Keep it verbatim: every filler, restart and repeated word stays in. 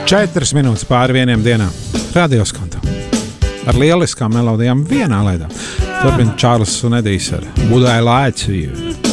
Četras minūtes pāri vieniem dienā. Radio Skonto. Ar lieliskām melodijām vienā laidā. Turpin Čārlis un Edijs ar Would I Lie to You.